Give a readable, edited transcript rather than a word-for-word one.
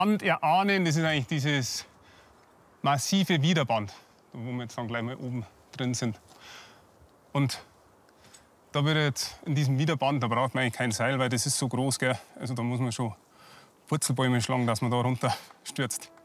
Und erahnen, das ist eigentlich dieses massive Widerband, wo wir jetzt dann gleich mal oben drin sind. Und da wird jetzt in diesem Widerband, da braucht man eigentlich kein Seil, weil das ist so groß, gell? Also da muss man schon Purzelbäume schlagen, dass man da runter stürzt.